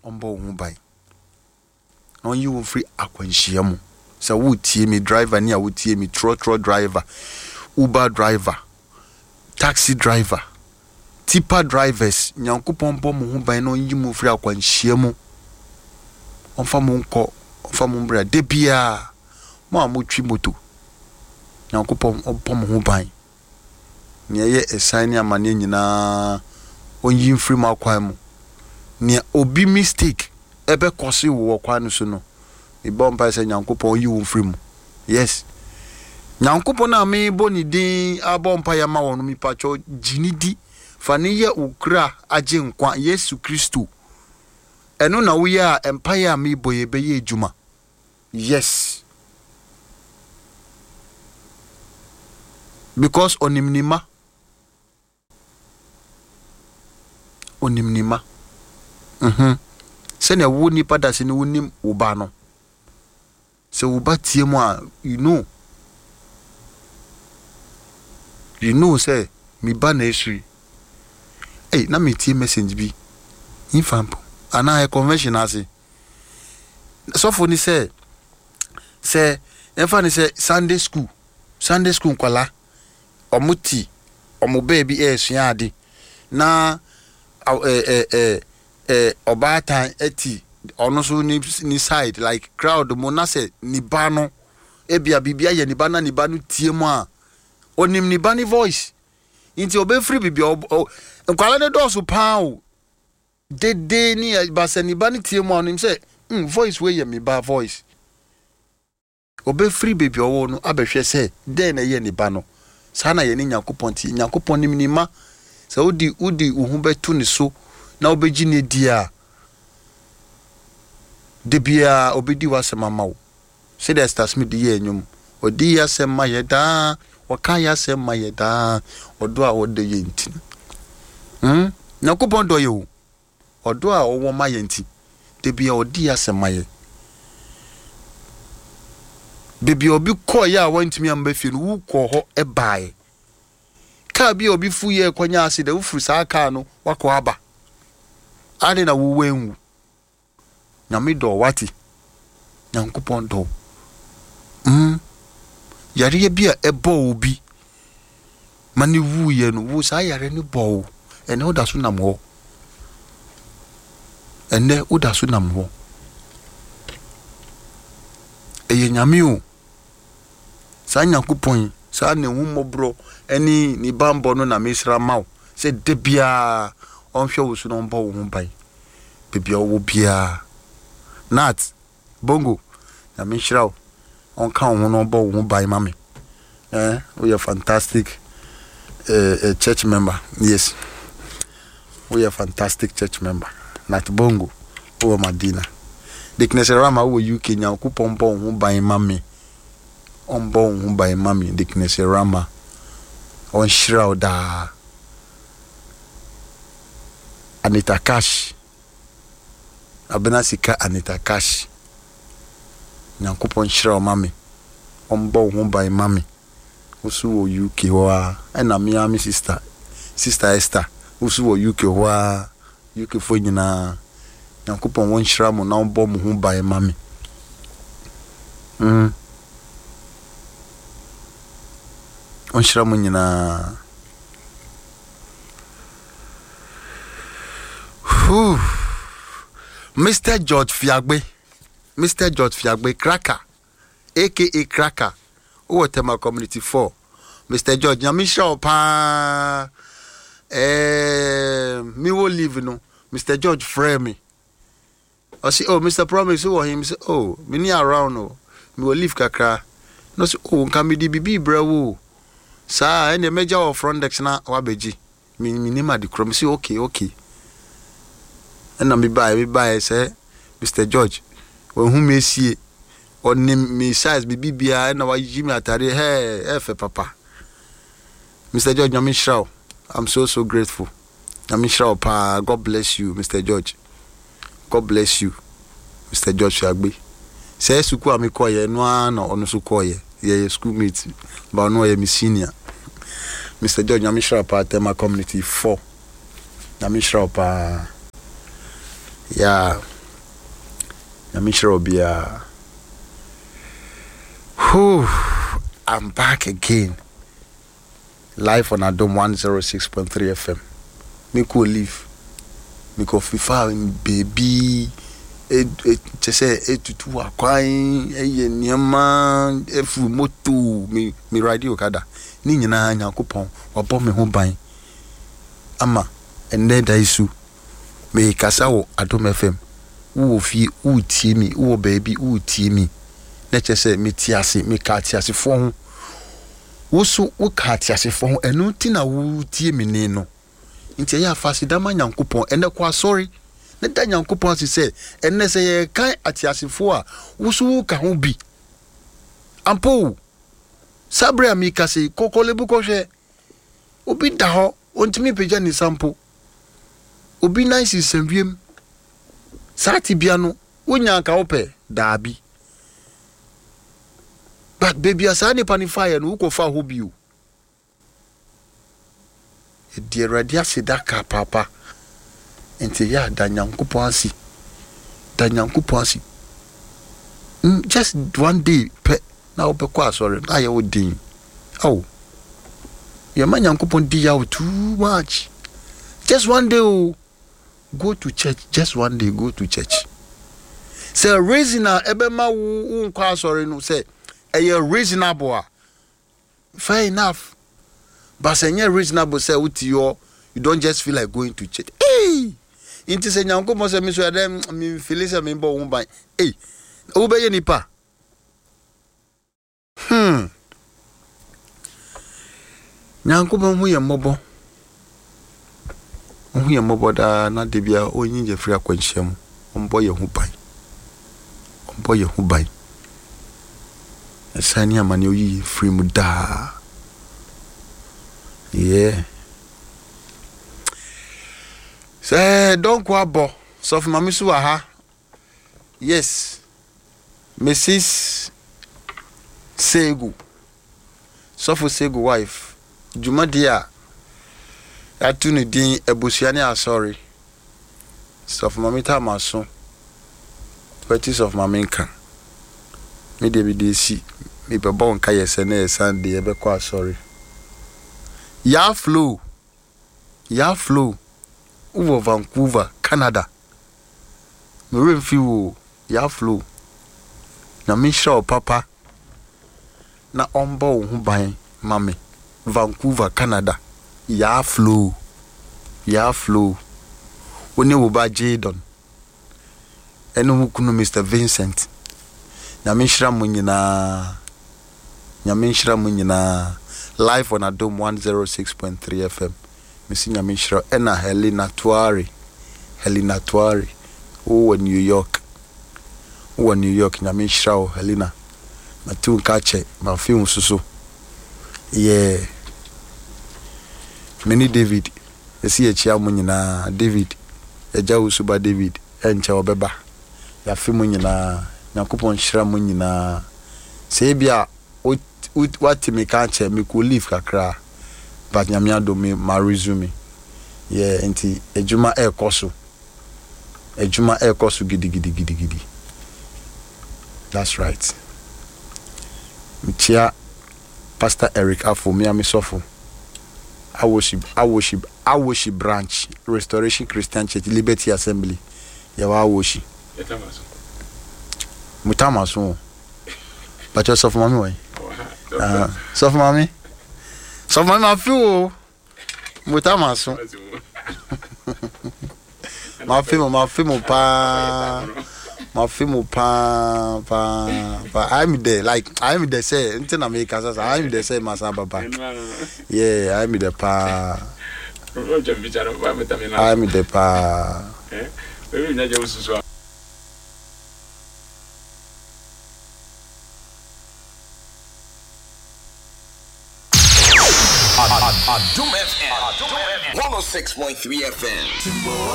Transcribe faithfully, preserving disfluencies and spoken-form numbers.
ombo hu ban on you free akwanhia mu so wo tie me driver ni a wo tie me tro tro driver Uber driver taxi driver tipper drivers nyankopon bom hu ban no yi mu free akwanhia mu onfa mu nko onfa mu bra de bia mo amotwi moto nyankopon bom hu ban ne ye esan amane nyina onyi free ma kwan mu ne obi mistake ebe kosi wo kwan so no e bomba se nyankopon yi wo free mu yes nyankopon na me boni din abompa ya ma wonu mi pacho jinidi fani ye ukra aje nkwa Yesu Kristo eno na wo ya empire me boye be ye ejuma yes because onimnima onimnima mhm se na wo ni pada se ni wonim wo ba no se wo ba tie mu a you know you know say mi ba na esri eh na me tie message bi infampo ana e convention ase so for ni say say enfa ni say Sunday school Sunday school kwala omuti omo baby e sua ade na eh eh eh eh obatan eti ono so ni ni side like crowd mo na say ni ba no e bia bibia ye ni ba na ni ba no tie mu a onim ni ba ni voice inti obe free bibia nkwala ne do so pa o de de ni ba se ni ba ni tie mu onim say mm voice we ye mi ba voice obe free bibia wo no abehwe say de na ye ni ba no sana ye ni nyakopon ti nyakopon ni minima se odi odi uhu betu ni so na obeji ne dia de bia obedi wasema mawo se de stars me de enyum odi yasema yeda waka yasema yeda odo a wode ye nti hm nyakopon do ye o odo a owo ma ye nti de bia odi yasema ye de bia obi ko ya wantimi amba fie no wu ko ho e bae ka bia obi fu ye kwanya ase de wu furu sa aka no wako aba ade na wo wenwu nyame do wati nyankopon do mm yare bia ebo obi mani wu ye no wo sa yare ni bo ene oda so nam ho ene oda so nam ho eye nyame o sa nyankopon sa ne hu mobro eni ni bambo no na mesra mawo se de bia onhwe wo so no mbo wo ban bibia wo bia nat bongo na me shiraw on kan wo no mbo wo ban mame eh we are fantastic uh, uh, church member yes we are fantastic church member nat bongo o Madina Dickness Rama wo U K nya ku pompo wo ban mame on bo wo ban mame Dickness Rama on shiraw da Anita Cash abena sika Anita Cash nyankopon shira o mame ombo ho by mame osu wo U K ho a na me ami sister sister Esther osu wo U K ho a U K fo nyina nyankopon won shira mo na ombo mo ho by mame mm on shira mo nyina Ooh. Mister George Fiagbe Mister George Fiagbe Cracker aka Cracker o Tema Community four Mister George nyamisha opa eh mi wo live no Mister George frame me I say oh Mister Promise who him say oh me ni around no me wo live kakra no say oh nka me di bibi bra wo sa ene meja of Frontex na wa beji me minima di krom say okay okay and me buy me buy say Mister George when who me see on me size be bibia and wa yimi atare hey efe papa Mister George nyami shraw I'm so so grateful nyami shraw pa God bless you Mister George God bless you Mister George Fiagbe say suku ami koye no ana ono su koye ye schoolmate ba no ye mi senior Mister George nyami shraw pa Tema Community four nyami shraw pa yeah Nyamishra Obia. Whew, I'm back again. Live on Adom one oh six point three F M. Me could leave. Me could FIFA baby. E e say e tutu akwan e nyama e fu moto me me ride okada. Ni nyina Nyankopon obo me ho ban. Ama enne da isu. Me kasa wo Adom F M. Wo fi wo tie mi, wo baby wo tie mi. Na che say me tiase, me ka tiase fo ho. Wo so wo ka tiase fo ho enu ti na wo tie mi ne no. Nti ya fa sidama Nyankopon enne kwa sorry. Ne da Nyankopon si say enne say ye kan atiase fo a wo so wo ka ho bi. Ampo sabre amika se kokolebu ko hwe. Obi da ho ontimi peja ni sample. Obi nice semwiem. Sati bia no wonya ka ope daabi. But baby asani panify no ko fa ho bio. E die radia sedaka papa. Enti ya da Nyankopon asi. Da Nyankopon asi. Mm, just one day pe na ope kwa sorry. Na ye odin. Oh. Your man Nyankopon di ya too much. Just one day oh. Go to church, just one day go to church. Say reason na ebema wo nkwa sorry no say e reasonable. Fair enough. But say reasonable say uti yo you don't just feel like going to church. Hey! Inti say Nyankopon say me so dem me feel say me bo wo ban. Hey! Wo be ye nipa. Hmm. Nyankopon hu ye mmobo. Hu ye mmobo da na de bia onyin je free akwanhyiam. Ombo ye hu ban. Ombo ye hu ban. Esani amane oyi free mu da. Yeah. Say don't go abo. So for mami su aha. Yes. Missus Segu. So for Segu wife. Juma dia. Atu ni din ebusuane asori. So for mami ta maso. Twenties of mami nka. Me de bi de si. Me be bon ka yese na Sunday e be kwa sorry. Ya flow. Ya flow. Over Vancouver, Canada. Me remfi wo ya flow. Na me show papa. Na ombo wo hu ban mame. Vancouver, Canada. Ya flow. Ya flow. Woni wo ba Jadon. Eno hu kunu Mister Vincent. Na me shira mu nyina. Nyame shira mu nyina. Live on Adom one oh six point three F M. Missy Nyame shira ena Helena Tuari. Helena Tuari. Oh, New York. Oh, New York. Nyame shira o Helena. Ma tu nkache. Ma film susu. Yeah. Mini David. Esi echi amu nyina David. Eja usuba David. Encha obeba. Ya film nyina. Nyankopon shira mu nyina. Se bia what me can't check me could leave kakra but nyame ado me ma resume yeah enti ejuma e koso ejuma e koso gidi gidi gidi gidi. That's right. Mchia Pastor Eric Afo me amisofo I worship I worship I worship branch Restoration Christian Church Liberty Assembly ya wa worship etamaso mutamaso but yourself mommy why Uh, so for mommy, so for my feel, mutamaso. My film, my film, pa, my film, pa, pa, pa. I'm there, like I'm there. Say, until I make us, I'm there. Say, Masaba back. Yeah, I'm there, pa. I'm there, pa. Adom F M one oh six point three F M.